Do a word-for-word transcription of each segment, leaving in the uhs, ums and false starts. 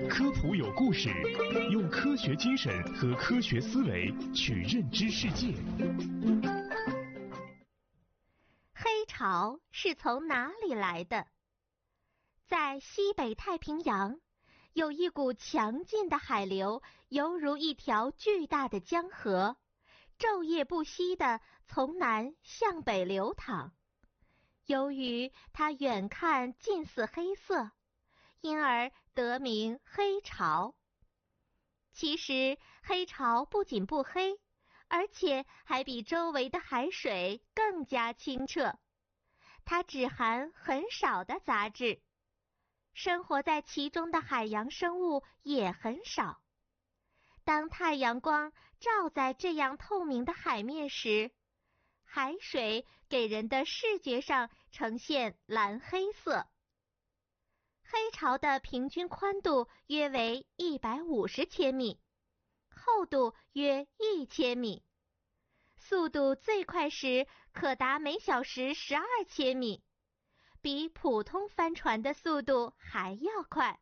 科普有故事，用科学精神和科学思维去认知世界。 黑潮是从哪里来的？在西北太平洋，有一股强劲的海流，犹如一条巨大的江河，昼夜不息地从南向北流淌。由于它远看近似黑色，因而得名黑潮。其实黑潮不仅不黑，而且还比周围的海水更加清澈。它只含很少的杂质，生活在其中的海洋生物也很少。当太阳光照在这样透明的海面时，海水给人的视觉上呈现蓝黑色。黑潮的平均宽度约为一百五十千米，厚度约一千米，速度最快时可达每小时十二千米，比普通帆船的速度还要快。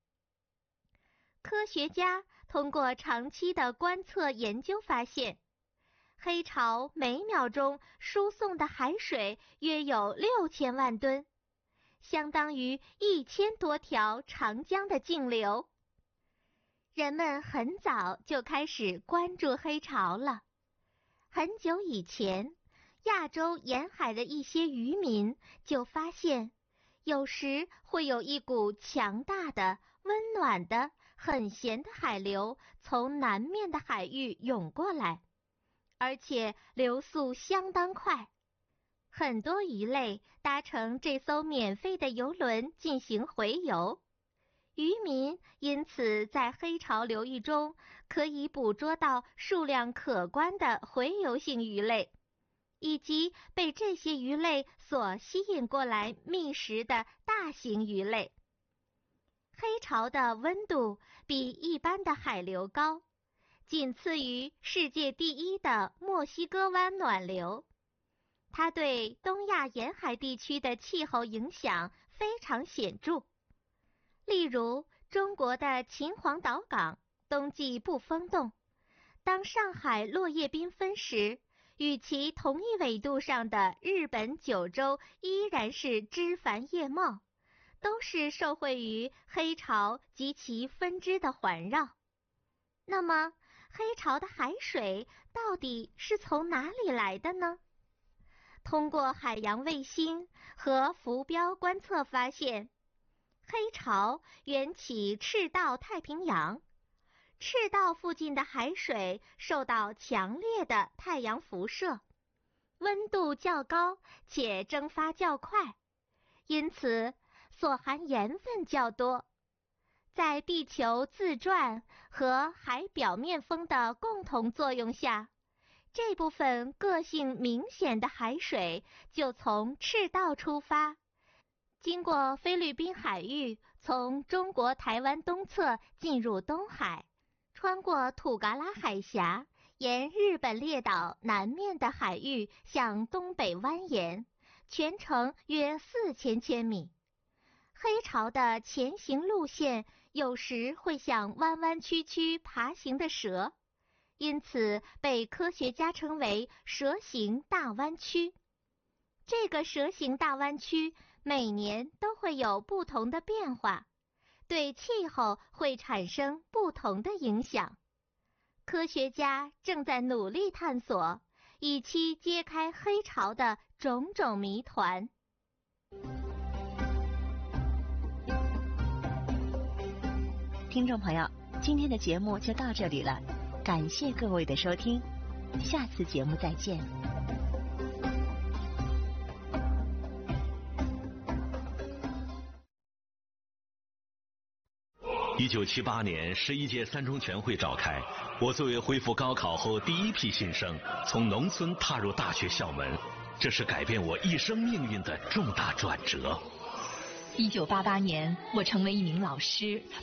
科学家通过长期的观测研究发现，黑潮每秒钟输送的海水约有六千万吨，相当于一千多条长江的径流。人们很早就开始关注黑潮了。很久以前，亚洲沿海的一些渔民就发现，有时会有一股强大的、温暖的、很咸的海流从南面的海域涌过来，而且流速相当快。很多鱼类搭乘这艘免费的游轮进行洄游，渔民因此在黑潮流域中可以捕捉到数量可观的洄游性鱼类，以及被这些鱼类所吸引过来觅食的大型鱼类。黑潮的温度比一般的海流高，仅次于世界第一的墨西哥湾暖流。它对东亚沿海地区的气候影响非常显著。例如，中国的秦皇岛港冬季不风动，当上海落叶缤纷时，与其同一纬度上的日本九州依然是枝繁叶茂，都是受惠于黑潮及其分支的环绕。那么，黑潮的海水到底是从哪里来的呢？通过海洋卫星和浮标观测发现，黑潮源起赤道太平洋。赤道附近的海水受到强烈的太阳辐射，温度较高且蒸发较快，因此所含盐分较多。在地球自转和海表面风的共同作用下，这部分个性明显的海水就从赤道出发，经过菲律宾海域，从中国台湾东侧进入东海，穿过土嘎拉海峡，沿日本列岛南面的海域向东北蜿蜒，全程约四千千米。黑潮的前行路线有时会像弯弯曲曲爬行的蛇，因此被科学家称为蛇形大弯曲。这个蛇形大弯曲每年都会有不同的变化，对气候会产生不同的影响。科学家正在努力探索，以期揭开黑潮的种种谜团。 听众朋友，今天的节目就到这里了，感谢各位的收听，下次节目再见。 一九七八年十一届三中全会召开，我作为恢复高考后第一批新生，从农村踏入大学校门，这是改变我一生命运的重大转折。 一九八八年，我成为一名老师。